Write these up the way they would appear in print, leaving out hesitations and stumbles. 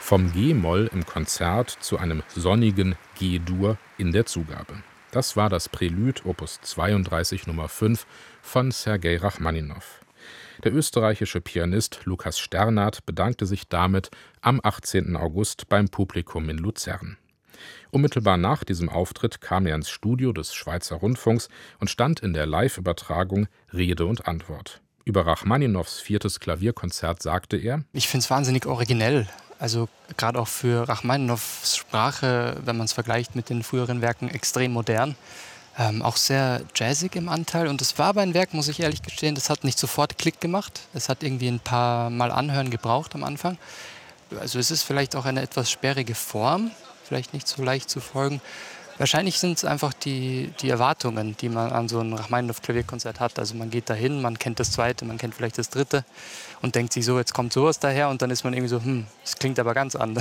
Vom G-Moll im Konzert zu einem sonnigen G-Dur in der Zugabe. Das war das Prälude Opus 32 Nummer 5 von Sergei Rachmaninow. Der österreichische Pianist Lukas Sternert bedankte sich damit am 18. August beim Publikum in Luzern. Unmittelbar nach diesem Auftritt kam er ins Studio des Schweizer Rundfunks und stand in der Live-Übertragung Rede und Antwort. Über Rachmaninows 4. Klavierkonzert sagte er: Ich finde es wahnsinnig originell. Also gerade auch für Rachmaninows Sprache, wenn man es vergleicht mit den früheren Werken, extrem modern. Auch sehr jazzig im Anteil. Und es war aber ein Werk, muss ich ehrlich gestehen, das hat nicht sofort Klick gemacht. Es hat irgendwie ein paar Mal Anhören gebraucht am Anfang. Also es ist vielleicht auch eine etwas sperrige Form, vielleicht nicht so leicht zu folgen. Wahrscheinlich sind es einfach die Erwartungen, die man an so ein Rachmaninow-Klavierkonzert hat. Also man geht dahin, man kennt das zweite, man kennt vielleicht das dritte und denkt sich so, jetzt kommt sowas daher und dann ist man irgendwie so, das klingt aber ganz anders.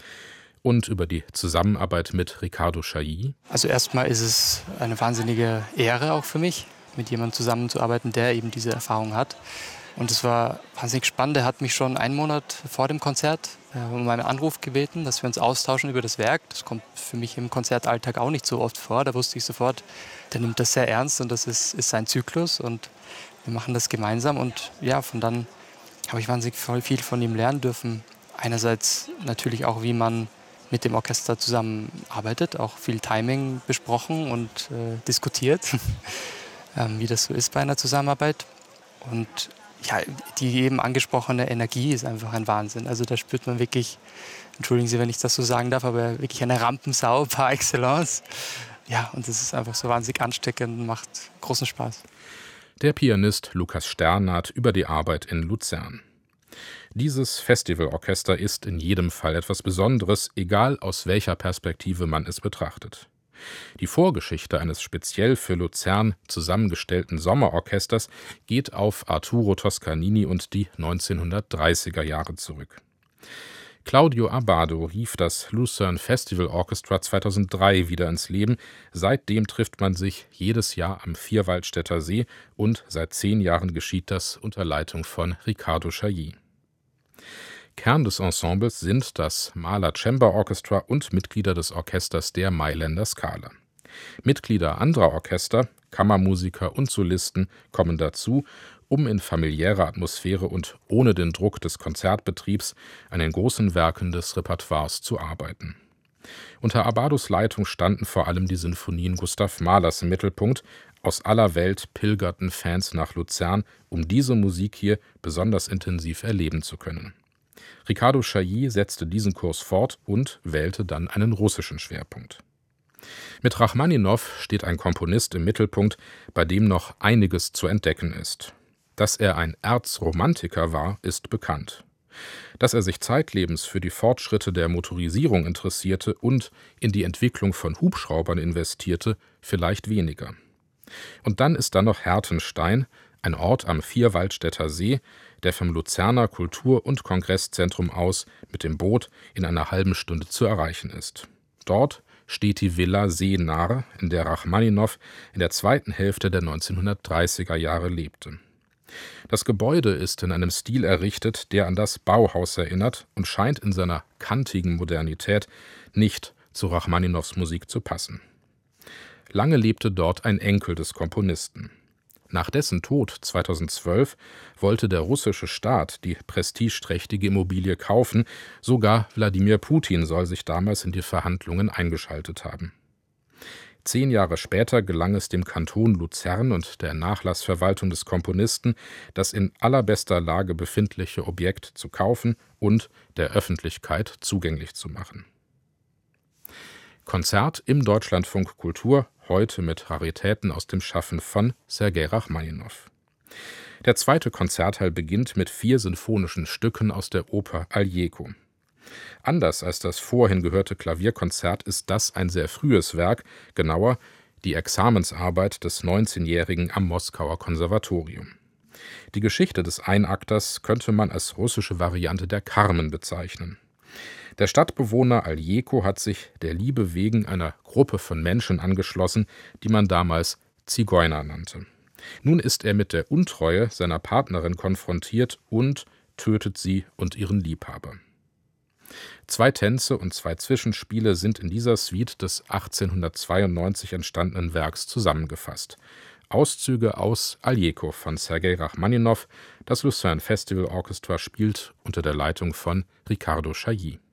Und über die Zusammenarbeit mit Riccardo Chailly. Also erstmal ist es eine wahnsinnige Ehre auch für mich, mit jemandem zusammenzuarbeiten, der eben diese Erfahrung hat. Und es war wahnsinnig spannend. Er hat mich schon einen Monat vor dem Konzert um einen Anruf gebeten, dass wir uns austauschen über das Werk. Das kommt für mich im Konzertalltag auch nicht so oft vor. Da wusste ich sofort, der nimmt das sehr ernst und das ist sein Zyklus und wir machen das gemeinsam. Und ja, von dann habe ich wahnsinnig viel von ihm lernen dürfen. Einerseits natürlich auch, wie man mit dem Orchester zusammenarbeitet, auch viel Timing besprochen und diskutiert, wie das so ist bei einer Zusammenarbeit. Und ja, die eben angesprochene Energie ist einfach ein Wahnsinn. Also da spürt man wirklich, entschuldigen Sie, wenn ich das so sagen darf, aber wirklich eine Rampensau par excellence. Ja, und das ist einfach so wahnsinnig ansteckend und macht großen Spaß. Der Pianist Lukas Sternert über die Arbeit in Luzern. Dieses Festivalorchester ist in jedem Fall etwas Besonderes, egal aus welcher Perspektive man es betrachtet. Die Vorgeschichte eines speziell für Luzern zusammengestellten Sommerorchesters geht auf Arturo Toscanini und die 1930er Jahre zurück. Claudio Abbado rief das Lucerne Festival Orchestra 2003 wieder ins Leben. Seitdem trifft man sich jedes Jahr am Vierwaldstätter See und seit 10 Jahren geschieht das unter Leitung von Riccardo Chailly. Kern des Ensembles sind das Mahler Chamber Orchestra und Mitglieder des Orchesters der Mailänder Scala. Mitglieder anderer Orchester, Kammermusiker und Solisten kommen dazu, um in familiärer Atmosphäre und ohne den Druck des Konzertbetriebs an den großen Werken des Repertoires zu arbeiten. Unter Abbados Leitung standen vor allem die Sinfonien Gustav Mahlers im Mittelpunkt. Aus aller Welt pilgerten Fans nach Luzern, um diese Musik hier besonders intensiv erleben zu können. Riccardo Chailly setzte diesen Kurs fort und wählte dann einen russischen Schwerpunkt. Mit Rachmaninow steht ein Komponist im Mittelpunkt, bei dem noch einiges zu entdecken ist. Dass er ein Erzromantiker war, ist bekannt. Dass er sich zeitlebens für die Fortschritte der Motorisierung interessierte und in die Entwicklung von Hubschraubern investierte, vielleicht weniger. Und dann ist da noch Hertenstein, ein Ort am Vierwaldstätter See, der vom Luzerner Kultur- und Kongresszentrum aus mit dem Boot in einer halben Stunde zu erreichen ist. Dort steht die Villa Seenaar, in der Rachmaninow in der zweiten Hälfte der 1930er Jahre lebte. Das Gebäude ist in einem Stil errichtet, der an das Bauhaus erinnert und scheint in seiner kantigen Modernität nicht zu Rachmaninows Musik zu passen. Lange lebte dort ein Enkel des Komponisten. Nach dessen Tod 2012 wollte der russische Staat die prestigeträchtige Immobilie kaufen, sogar Wladimir Putin soll sich damals in die Verhandlungen eingeschaltet haben. 10 Jahre später gelang es dem Kanton Luzern und der Nachlassverwaltung des Komponisten, das in allerbester Lage befindliche Objekt zu kaufen und der Öffentlichkeit zugänglich zu machen. Konzert im Deutschlandfunk Kultur, heute mit Raritäten aus dem Schaffen von Sergei Rachmaninow. Der zweite Konzertteil beginnt mit 4 sinfonischen Stücken aus der Oper Aljeko. Anders als das vorhin gehörte Klavierkonzert ist das ein sehr frühes Werk, genauer die Examensarbeit des 19-Jährigen am Moskauer Konservatorium. Die Geschichte des Einakters könnte man als russische Variante der Carmen bezeichnen. Der Stadtbewohner Aljeko hat sich der Liebe wegen einer Gruppe von Menschen angeschlossen, die man damals Zigeuner nannte. Nun ist er mit der Untreue seiner Partnerin konfrontiert und tötet sie und ihren Liebhaber. 2 Tänze und 2 Zwischenspiele sind in dieser Suite des 1892 entstandenen Werks zusammengefasst. Auszüge aus Aljeko von Sergei Rachmaninow, das Lucerne Festival Orchestra spielt unter der Leitung von Riccardo Chailly.